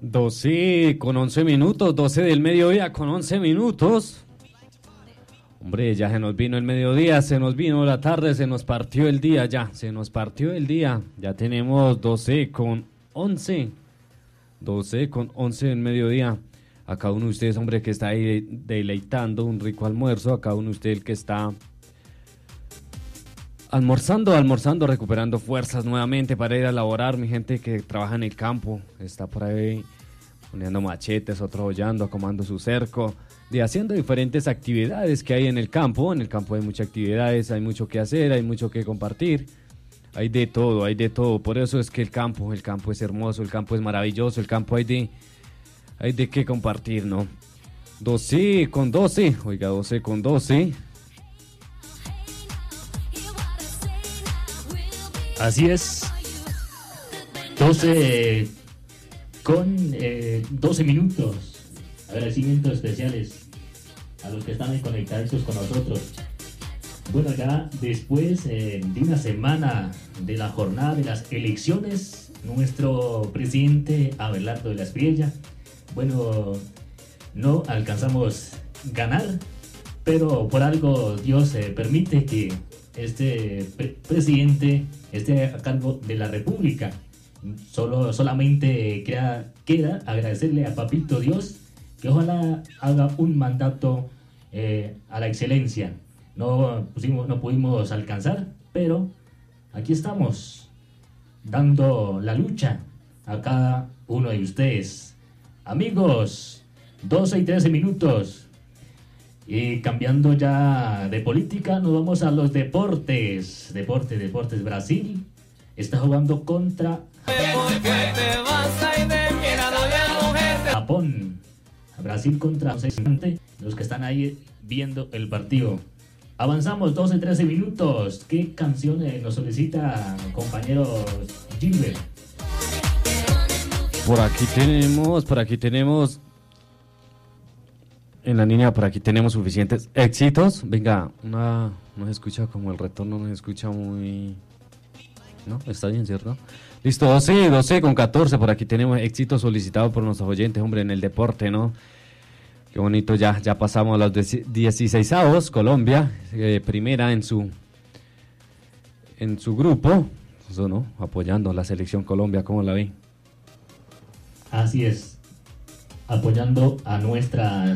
12 con 11 minutos, 12 del mediodía con 11 minutos. Hombre, ya se nos vino el mediodía, se nos vino la tarde, se nos partió el día ya, se nos partió el día. Ya tenemos 12 con 11, 12 con 11 del mediodía. A cada uno de ustedes, hombre, que está ahí deleitando un rico almuerzo, a cada uno de ustedes que está almorzando, recuperando fuerzas nuevamente para ir a laborar. Mi gente que trabaja en el campo, está por ahí poniendo machetes, otro hollando, acomodando su cerco, y haciendo diferentes actividades que hay en el campo. En el campo hay muchas actividades, hay mucho que hacer, hay mucho que compartir, hay de todo, hay de todo. Por eso es que el campo es hermoso, el campo es maravilloso, el campo hay de qué compartir, ¿no? 12 con 12, oiga, 12 con 12. Así es, 12 con 12 minutos. Agradecimientos especiales a los que están ahí conectados con nosotros. Bueno, ya después de una semana de la jornada de las elecciones, nuestro presidente Abelardo de la Espriella, bueno, no alcanzamos ganar, pero por algo Dios permite que este presidente esté a cargo de la República. Solamente queda agradecerle a Papito Dios que ojalá haga un mandato a la excelencia. No pudimos alcanzar, pero aquí estamos dando la lucha a cada uno de ustedes. Amigos, 12 y 13 minutos. Y cambiando ya de política, nos vamos a los deportes. Deportes. Brasil está jugando contra Japón. Brasil contra los que están ahí viendo el partido. Avanzamos 12-13 minutos. ¿Qué canción nos solicita, compañero Gilbert? Por aquí tenemos en la línea, por aquí tenemos suficientes éxitos. Venga, no se escucha como el retorno, no se escucha muy... ¿No? Está bien, ¿cierto? Listo, 12 con 14, por aquí tenemos éxitos solicitados por nuestros oyentes, hombre, en el deporte, ¿no? Qué bonito, ya pasamos a los 16avos, Colombia, primera en su grupo, eso, ¿no? Apoyando la selección Colombia, ¿cómo la ve? Así es, apoyando a nuestra